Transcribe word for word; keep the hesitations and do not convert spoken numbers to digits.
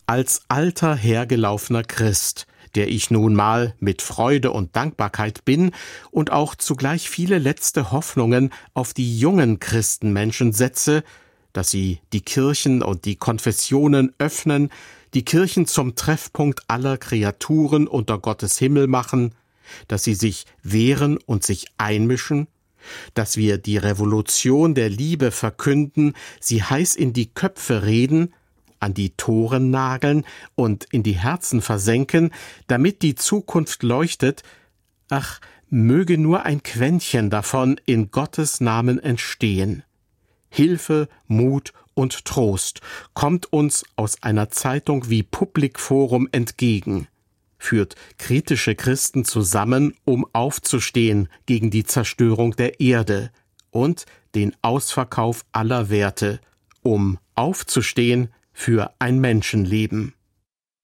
Als alter, hergelaufener Christ, der ich nun mal mit Freude und Dankbarkeit bin und auch zugleich viele letzte Hoffnungen auf die jungen Christenmenschen setze, dass sie die Kirchen und die Konfessionen öffnen, die Kirchen zum Treffpunkt aller Kreaturen unter Gottes Himmel machen, dass sie sich wehren und sich einmischen, dass wir die Revolution der Liebe verkünden, sie heiß in die Köpfe reden, an die Toren nageln und in die Herzen versenken, damit die Zukunft leuchtet, ach, möge nur ein Quäntchen davon in Gottes Namen entstehen. Hilfe, Mut und Trost kommt uns aus einer Zeitung wie Public Forum entgegen, führt kritische Christen zusammen, um aufzustehen gegen die Zerstörung der Erde und den Ausverkauf aller Werte, um aufzustehen für ein Menschenleben.